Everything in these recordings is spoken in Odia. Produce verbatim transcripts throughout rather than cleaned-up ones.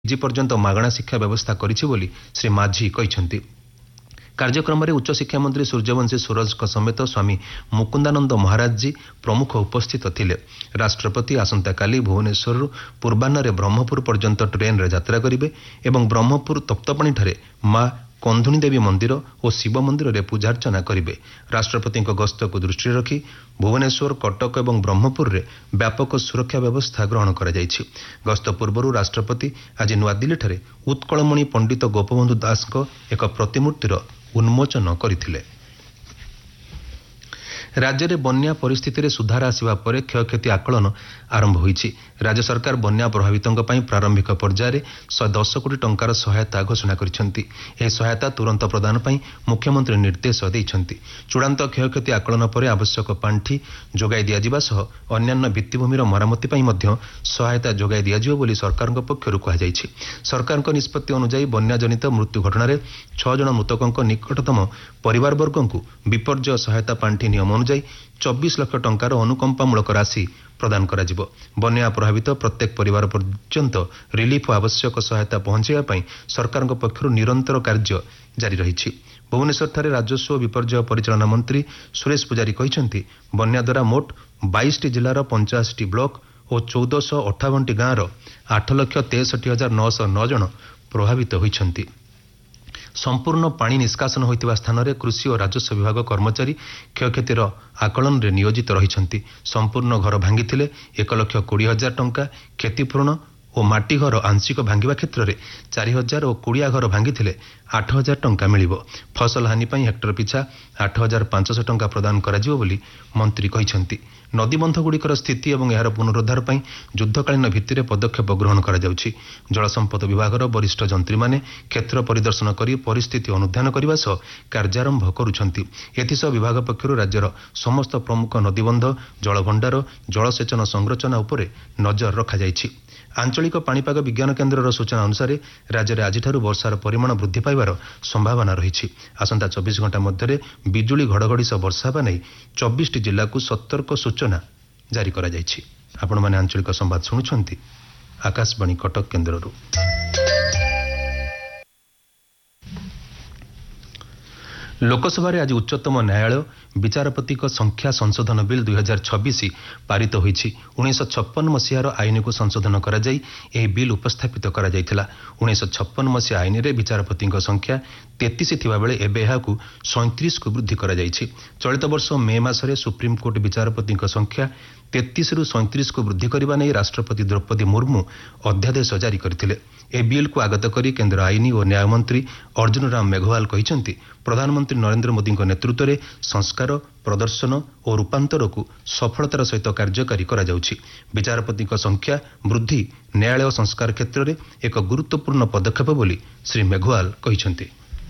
ପିଜି ପର୍ଯ୍ୟନ୍ତ ମାଗଣା ଶିକ୍ଷା ବ୍ୟବସ୍ଥା କରିଛି ବୋଲି ଶ୍ରୀ ମାଝୀ କହିଛନ୍ତି। କାର୍ଯ୍ୟକ୍ରମରେ ଉଚ୍ଚଶିକ୍ଷା ମନ୍ତ୍ରୀ ସୂର୍ଯ୍ୟବଂଶୀ ସୁରଜଙ୍କ ସମେତ ସ୍ୱାମୀ ମୁକୁନ୍ଦାନନ୍ଦ ମହାରାଜଜୀ ପ୍ରମୁଖ ଉପସ୍ଥିତ ଥିଲେ। ରାଷ୍ଟ୍ରପତି ଆସନ୍ତାକାଲି ଭୁବନେଶ୍ୱରରୁ ପୂର୍ବାହ୍ନରେ ବ୍ରହ୍ମପୁର ପର୍ଯ୍ୟନ୍ତ ଟ୍ରେନ୍ରେ ଯାତ୍ରା କରିବେ ଏବଂ ବ୍ରହ୍ମପୁର ତପ୍ତପାଣିଠାରେ ମା କନ୍ଧୁଣୀ ଦେବୀ ମନ୍ଦିର ଓ ଶିବ ମନ୍ଦିରରେ ପୂଜାର୍ଚ୍ଚନା କରିବେ। ରାଷ୍ଟ୍ରପତିଙ୍କ ଗସ୍ତକୁ ଦୃଷ୍ଟିରେ ରଖି ଭୁବନେଶ୍ୱର, କଟକ ଏବଂ ବ୍ରହ୍ମପୁରରେ ବ୍ୟାପକ ସୁରକ୍ଷା ବ୍ୟବସ୍ଥା ଗ୍ରହଣ କରାଯାଇଛି। ଗସ୍ତ ପୂର୍ବରୁ ରାଷ୍ଟ୍ରପତି ଆଜି ନୂଆଦିଲ୍ଲୀଠାରେ ଉତ୍କଳମଣି ପଣ୍ଡିତ ଗୋପବନ୍ଧୁ ଦାସଙ୍କ ଏକ ପ୍ରତିମୂର୍ତ୍ତିର ଉନ୍ମୋଚନ କରିଥିଲେ। ରାଜ୍ୟରେ ବନ୍ୟା ପରିସ୍ଥିତିରେ ସୁଧାର ଆସିବା ପରେ କ୍ଷୟକ୍ଷତି ଆକଳନ ଆରମ୍ଭ ହୋଇଛି। ରାଜ୍ୟ ସରକାର ବନ୍ୟା ପ୍ରଭାବିତଙ୍କ ପାଇଁ ପ୍ରାରମ୍ଭିକ ପର୍ଯ୍ୟାୟରେ ଶହେ ଦଶ କୋଟି ଟଙ୍କାର ସହାୟତା ଘୋଷଣା କରିଛନ୍ତି। ଏହି ସହାୟତା ତୁରନ୍ତ ପ୍ରଦାନ ପାଇଁ ମୁଖ୍ୟମନ୍ତ୍ରୀ ନିର୍ଦ୍ଦେଶ ଦେଇଛନ୍ତି। ଚୂଡ଼ାନ୍ତ କ୍ଷୟକ୍ଷତି ଆକଳନ ପରେ ଆବଶ୍ୟକ ପାଣ୍ଠି ଯୋଗାଇ ଦିଆଯିବା ସହ ଅନ୍ୟାନ୍ୟ ଭିତ୍ତିଭୂମିର ମରାମତି ପାଇଁ ମଧ୍ୟ ସହାୟତା ଯୋଗାଇ ଦିଆଯିବ ବୋଲି ସରକାରଙ୍କ ପକ୍ଷରୁ କୁହାଯାଇଛି। ସରକାରଙ୍କ ନିଷ୍ପତ୍ତି ଅନୁଯାୟୀ ବନ୍ୟାଜନିତ ମୃତ୍ୟୁ ଘଟଣାରେ ଛଅ ଜଣ ମୃତକଙ୍କ ନିକଟତମ ପରିବାରବର୍ଗଙ୍କୁ ବିପର୍ଯ୍ୟୟ ସହାୟତା ପାଣ୍ଠି ନିୟମ ଅନୁଯାୟୀ ଚବିଶ ଲକ୍ଷ ଟଙ୍କାର ଅନୁକମ୍ପାମୂଳକ ରାଶି ପ୍ରଦାନ କରାଯିବ। ବନ୍ୟା ପ୍ରଭାବିତ ପ୍ରତ୍ୟେକ ପରିବାର ପର୍ଯ୍ୟନ୍ତ ରିଲିଫ୍ ଓ ଆବଶ୍ୟକ ସହାୟତା ପହଞ୍ଚାଇବା ପାଇଁ ସରକାରଙ୍କ ପକ୍ଷରୁ ନିରନ୍ତର କାର୍ଯ୍ୟ ଜାରି ରହିଛି। ଭୁବନେଶ୍ୱରଠାରେ ରାଜସ୍ୱ ଓ ବିପର୍ଯ୍ୟୟ ପରିଚାଳନା ମନ୍ତ୍ରୀ ସୁରେଶ ପୂଜାରୀ କହିଛନ୍ତି, ବନ୍ୟା ଦ୍ୱାରା ମୋଟ ବାଇଶଟି ଜିଲ୍ଲାର ପଞ୍ଚାଅଶୀଟି ବ୍ଲକ ଓ ଚଉଦଶହ ଅଠାବନଟି ଗାଁର ଆଠ ଲକ୍ଷ ତେଷଠି ହଜାର ନଅଶହ ନଅ ଜଣ ପ୍ରଭାବିତ ହୋଇଛନ୍ତି। ସମ୍ପୂର୍ଣ୍ଣ ପାଣି ନିଷ୍କାସନ ହୋଇଥିବା ସ୍ଥାନରେ କୃଷି ଓ ରାଜସ୍ୱ ବିଭାଗ କର୍ମଚାରୀ କ୍ଷୟକ୍ଷତିର ଆକଳନରେ ନିୟୋଜିତ ରହିଛନ୍ତି। ସମ୍ପୂର୍ଣ୍ଣ ଘର ଭାଙ୍ଗିଥିଲେ ଏକ ଲକ୍ଷ କୋଡ଼ିଏ ହଜାର ଟଙ୍କା କ୍ଷତିପୂରଣ ଓ ମାଟି ଘର ଆଂଶିକ ଭାଙ୍ଗିବା କ୍ଷେତ୍ରରେ ଚାରି ହଜାର ଓ କୁଡ଼ିଆ ଘର ଭାଙ୍ଗିଥିଲେ ଆଠ ହଜାର ଟଙ୍କା ମିଳିବ। ଫସଲ ହାନି ପାଇଁ ହେକ୍ଟର ପିଛା ଆଠ ହଜାର ପାଞ୍ଚଶହ ଟଙ୍କା ପ୍ରଦାନ କରାଯିବ ବୋଲି ମନ୍ତ୍ରୀ କହିଛନ୍ତି। ନଦୀବନ୍ଧଗୁଡ଼ିକର ସ୍ଥିତି ଏବଂ ଏହାର ପୁନରୁଦ୍ଧାର ପାଇଁ ଯୁଦ୍ଧକାଳୀନ ଭିତ୍ତିରେ ପଦକ୍ଷେପ ଗ୍ରହଣ କରାଯାଉଛି। ଜଳସମ୍ପଦ ବିଭାଗର ବରିଷ୍ଠ ଯନ୍ତ୍ରୀମାନେ କ୍ଷେତ୍ର ପରିଦର୍ଶନ କରି ପରିସ୍ଥିତି ଅନୁଧ୍ୟାନ କରିବା ସହ କାର୍ଯ୍ୟାରମ୍ଭ କରୁଛନ୍ତି। ଏଥିସହ ବିଭାଗ ପକ୍ଷରୁ ରାଜ୍ୟର ସମସ୍ତ ପ୍ରମୁଖ ନଦୀବନ୍ଧ, ଜଳଭଣ୍ଡାର, ଜଳସେଚନ ସଂରଚନା ଉପରେ ନଜର ରଖାଯାଇଛି। ଆଞ୍ଚଳିକ ପାଣିପାଗ ବିଜ୍ଞାନ କେନ୍ଦ୍ରର ସୂଚନା ଅନୁସାରେ ରାଜ୍ୟରେ ଆଜିଠାରୁ ବର୍ଷାର ପରିମାଣ ବୃଦ୍ଧି ପାଇବାର ସମ୍ଭାବନା ରହିଛି। ଆସନ୍ତା ଚବିଶ ଘଣ୍ଟା ମଧ୍ୟରେ ବିଜୁଳି ଘଡ଼ଘଡ଼ି ସହ ବର୍ଷା ହେବା ନେଇ ଚବିଶଟି ଜିଲ୍ଲାକୁ ସତର୍କ ସୂଚନା ଜାରି କରାଯାଇଛି। ଆପଣମାନେ ଆଞ୍ଚଳିକ ସମ୍ବାଦ ଶୁଣୁଛନ୍ତି ଆକାଶବାଣୀ କଟକ କେନ୍ଦ୍ରରୁ। ଲୋକସଭାରେ ଆଜି ଉଚ୍ଚତମ ନ୍ୟାୟାଳୟ ବିଚାରପତିଙ୍କ ସଂଖ୍ୟା ସଂଶୋଧନ ବିଲ୍ ଦୁଇ ହଜାର ଛବିଶ ପାରିତ ହୋଇଛି। ଉଣେଇଶହ ଛପନ ମସିହାର ଆଇନକୁ ସଂଶୋଧନ କରାଯାଇ ଏହି ବିଲ୍ ଉପସ୍ଥାପିତ କରାଯାଇଥିଲା। ଉଣେଇଶହ ଛପନ ମସିହା ଆଇନରେ ବିଚାରପତିଙ୍କ ସଂଖ୍ୟା ତେତିଶ ଥିବାବେଳେ ଏବେ ଏହାକୁ ସଇଁତିରିଶକୁ ବୃଦ୍ଧି କରାଯାଇଛି। ଚଳିତ ବର୍ଷ ମେ ମାସରେ ସୁପ୍ରିମକୋର୍ଟ ବିଚାରପତିଙ୍କ ସଂଖ୍ୟା ତେତିଶରୁ ସଇଁତିରିଶକୁ ବୃଦ୍ଧି କରିବା ନେଇ ରାଷ୍ଟ୍ରପତି ଦ୍ରୌପଦୀ ମୁର୍ମୁ ଅଧ୍ୟାଦେଶ ଜାରି କରିଥିଲେ। ଏହି ବିଲ୍କୁ ଆଗତ କରି କେନ୍ଦ୍ର ଆଇନ ଓ ନ୍ୟାୟ ମନ୍ତ୍ରୀ ଅର୍ଜୁନ ରାମ ମେଘୱାଲ କହିଛନ୍ତି, ପ୍ରଧାନମନ୍ତ୍ରୀ ନରେନ୍ଦ୍ର ମୋଦିଙ୍କ ନେତୃତ୍ୱରେ ସଂସ୍କାର, ପ୍ରଦର୍ଶନ ଓ ରୂପାନ୍ତରକୁ ସଫଳତାର ସହିତ କାର୍ଯ୍ୟକାରୀ କରାଯାଉଛି। ବିଚାରପତିଙ୍କ ସଂଖ୍ୟା ବୃଦ୍ଧି ନ୍ୟାୟାଳୟ ସଂସ୍କାର କ୍ଷେତ୍ରରେ ଏକ ଗୁରୁତ୍ୱପୂର୍ଣ୍ଣ ପଦକ୍ଷେପ ବୋଲି ଶ୍ରୀ ମେଘୱାଲ କହିଛନ୍ତି।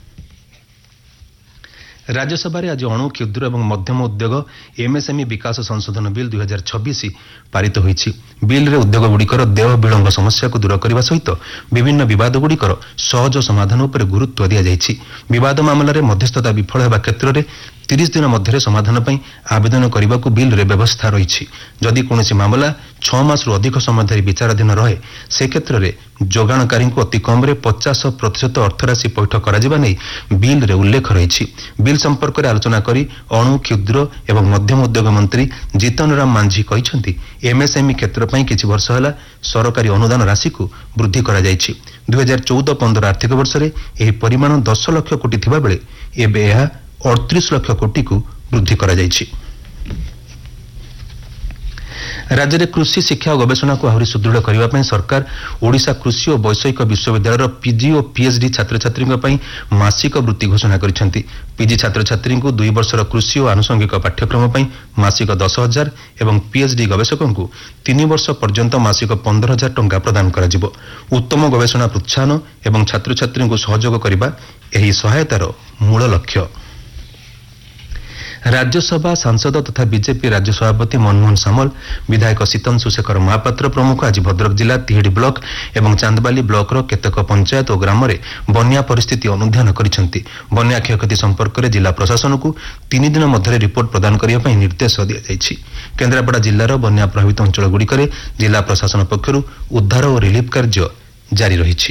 ରାଜ୍ୟସଭାରେ ଆଜି ଅଣୁ, କ୍ଷୁଦ୍ର ଏବଂ ମଧ୍ୟମ ଉଦ୍ୟୋଗ ଏମ୍ଏସ୍ଏମ୍ଇ ବିକାଶ ସଂଶୋଧନ ବିଲ୍ ଦୁଇ ହଜାର ଛବିଶ ପାରିତ ହୋଇଛି। ବିଲ୍ରେ ଉଦ୍ୟୋଗଗୁଡ଼ିକର ଦେୟ ବିଳମ୍ବ ସମସ୍ୟାକୁ ଦୂର କରିବା ସହିତ ବିଭିନ୍ନ ବିବାଦଗୁଡ଼ିକର ସହଜ ସମାଧାନ ଉପରେ ଗୁରୁତ୍ୱ ଦିଆଯାଇଛି। ବିବାଦ ମାମଲାରେ ମଧ୍ୟସ୍ଥତା ବିଫଳ ହେବା କ୍ଷେତ୍ରରେ ତିରିଶ ଦିନ ମଧ୍ୟରେ ସମାଧାନ ପାଇଁ ଆବେଦନ କରିବାକୁ ବିଲ୍ରେ ବ୍ୟବସ୍ଥା ରହିଛି। ଯଦି କୌଣସି ମାମଲା ଛଅ ମାସରୁ ଅଧିକ ସମୟ ଧରି ବିଚାରାଧୀନ ରହେ, ସେ କ୍ଷେତ୍ରରେ ଯୋଗାଣକାରୀଙ୍କୁ ଅତି କମ୍ରେ ପଚାଶ ପ୍ରତିଶତ ଅର୍ଥରାଶି ପୈଠ କରାଯିବା ନେଇ ବିଲ୍ରେ ଉଲ୍ଲେଖ ରହିଛି। ବିଲ୍ ସମ୍ପର୍କରେ ଆଲୋଚନା କରି ଅଣୁ, କ୍ଷୁଦ୍ର ଏବଂ ମଧ୍ୟମ ଉଦ୍ୟୋଗ ମନ୍ତ୍ରୀ ଜିତନ ରାମ ମାଂଝୀ କହିଛନ୍ତି, ଏମ୍ଏସ୍ଏମ୍ଇ କ୍ଷେତ୍ର ପାଇଁ କିଛି ବର୍ଷ ହେଲା ସରକାରୀ ଅନୁଦାନ ରାଶିକୁ ବୃଦ୍ଧି କରାଯାଇଛି। ଦୁଇ ହଜାର ଚଉଦ ପନ୍ଦର ଆର୍ଥିକ ବର୍ଷରେ ଏହି ପରିମାଣ ଦଶ ଲକ୍ଷ କୋଟି ଥିବାବେଳେ ଏବେ ଏହା ଅଠତିରିଶ ଲକ୍ଷ କୋଟିକୁ ବୃଦ୍ଧି କରାଯାଇଛି। ରାଜ୍ୟରେ କୃଷି ଶିକ୍ଷା ଓ ଗବେଷଣାକୁ ଆହୁରି ସୁଦୃଢ଼ କରିବା ପାଇଁ ସରକାର ଓଡ଼ିଶା କୃଷି ଓ ବୈଷୟିକ ବିଶ୍ୱବିଦ୍ୟାଳୟର ପିଜି ଓ ପିଏଚ୍ଡି ଛାତ୍ରଛାତ୍ରୀଙ୍କ ପାଇଁ ମାସିକ ବୃତ୍ତି ଘୋଷଣା କରିଛନ୍ତି। ପିଜି ଛାତ୍ରଛାତ୍ରୀଙ୍କୁ ଦୁଇ ବର୍ଷର କୃଷି ଓ ଆନୁଷଙ୍ଗିକ ପାଠ୍ୟକ୍ରମ ପାଇଁ ମାସିକ ଦଶ ହଜାର ଏବଂ ପିଏଚ୍ଡି ଗବେଷକଙ୍କୁ ତିନି ବର୍ଷ ପର୍ଯ୍ୟନ୍ତ ମାସିକ ପନ୍ଦର ହଜାର ଟଙ୍କା ପ୍ରଦାନ କରାଯିବ। ଉତ୍ତମ ଗବେଷଣା ପ୍ରୋତ୍ସାହନ ଏବଂ ଛାତ୍ରଛାତ୍ରୀଙ୍କୁ ସହଯୋଗ କରିବା ଏହି ସହାୟତାର ମୂଳ ଲକ୍ଷ୍ୟ। ରାଜ୍ୟସଭା ସାଂସଦ ତଥା ବିଜେପି ରାଜ୍ୟ ସଭାପତି ମନମୋହନ ସାମଲ, ବିଧାୟକ ଶୀତଂଶୁ ଶେଖର ମହାପାତ୍ର ପ୍ରମୁଖ ଆଜି ଭଦ୍ରକ ଜିଲ୍ଲା ତିହିଡି ବ୍ଲକ ଏବଂ ଚାନ୍ଦବାଲି ବ୍ଲକର କେତେକ ପଞ୍ଚାୟତ ଓ ଗ୍ରାମରେ ବନ୍ୟା ପରିସ୍ଥିତି ଅନୁଧ୍ୟାନ କରିଛନ୍ତି। ବନ୍ୟା କ୍ଷୟକ୍ଷତି ସମ୍ପର୍କରେ ଜିଲ୍ଲା ପ୍ରଶାସନକୁ ତିନି ଦିନ ମଧ୍ୟରେ ରିପୋର୍ଟ ପ୍ରଦାନ କରିବା ପାଇଁ ନିର୍ଦ୍ଦେଶ ଦିଆଯାଇଛି। କେନ୍ଦ୍ରାପଡ଼ା ଜିଲ୍ଲାର ବନ୍ୟା ପ୍ରଭାବିତ ଅଞ୍ଚଳଗୁଡ଼ିକରେ ଜିଲ୍ଲା ପ୍ରଶାସନ ପକ୍ଷରୁ ଉଦ୍ଧାର ଓ ରିଲିଫ୍ କାର୍ଯ୍ୟ ଜାରି ରହିଛି।